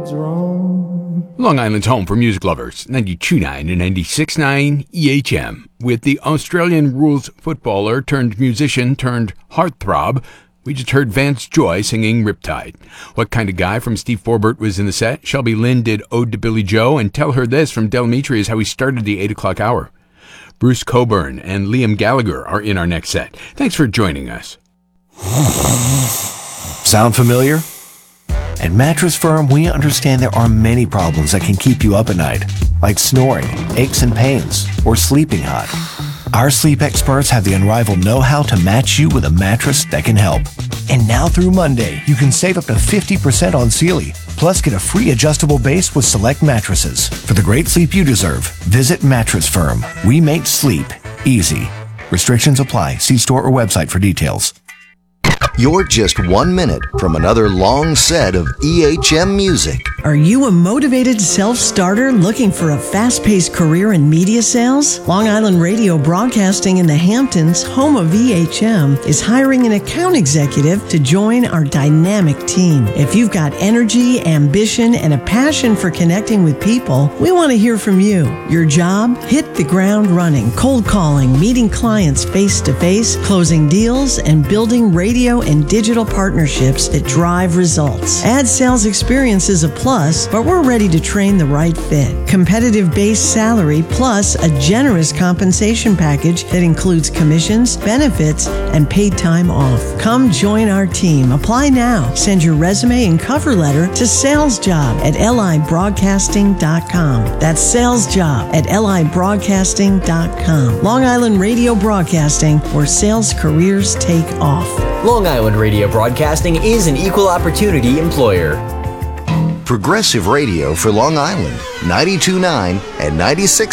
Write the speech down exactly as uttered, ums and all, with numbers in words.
what's wrong. Long Island's home for music lovers, ninety-two point nine and ninety-six point nine E H M. With the Australian rules footballer turned musician turned heartthrob, we just heard Vance Joy singing Riptide. What Kind of Guy from Steve Forbert was in the set. Shelby Lynn did Ode to Billy Joe, and Tell Her This from Del Mitri is how we started the eight o'clock hour. Bruce Coburn and Liam Gallagher are in our next set. Thanks for joining us. Sound familiar? At Mattress Firm, we understand there are many problems that can keep you up at night, like snoring, aches and pains, or sleeping hot. Our sleep experts have the unrivaled know-how to match you with a mattress that can help. And now through Monday, you can save up to fifty percent on Sealy, plus get a free adjustable base with select mattresses. For the great sleep you deserve, visit Mattress Firm. We make sleep easy. Restrictions apply. See store or website for details. You're just one minute from another long set of E H M music. Are you a motivated self-starter looking for a fast-paced career in media sales? Long Island Radio Broadcasting in the Hamptons, home of E H M, is hiring an account executive to join our dynamic team. If you've got energy, ambition, and a passion for connecting with people, we want to hear from you. Your job? Hit the ground running, cold calling, meeting clients face-to-face, closing deals, and building radio and digital partnerships that drive results. Ad sales experience is a plus, but we're ready to train the right fit. Competitive base salary plus a generous compensation package that includes commissions, benefits, and paid time off. Come join our team. Apply now. Send your resume and cover letter to salesjob at L I broadcasting dot com. That's salesjob at L I broadcasting dot com. Long Island Radio Broadcasting, where sales careers take off. Long Island Radio Broadcasting is an equal opportunity employer. Progressive Radio for Long Island, ninety-two point nine and ninety-six